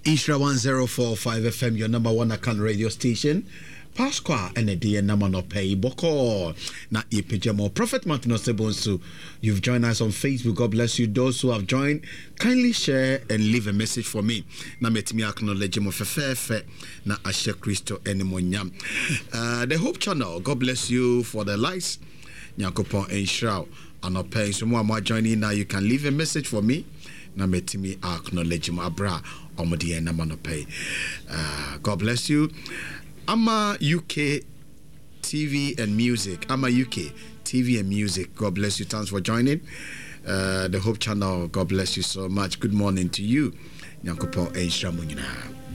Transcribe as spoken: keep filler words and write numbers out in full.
Isra one oh four point five F M, your number one account radio station. Pasqua and a dear Namano Pay Boko. Na Ipijamo. Prophet Martin Osebonsu, you've joined us on Facebook. God bless you. Those who have joined, kindly share and leave a message for me. Na metimi acknowledge mo fefefe na Ashe Christo enimonyam. Uh the Hope Channel, God bless you for the likes. Nyakopon Enshraw anope. So mo am joining now, you can leave a message for me. Na metimi acknowledge mo abra omodi enamanope. Uh God bless you. Ama U K T V and music. Ama U K T V and music. God bless you. Thanks for joining. Uh, the Hope Channel. God bless you so much. Good morning to you. Nyankopon Enshra Munyina.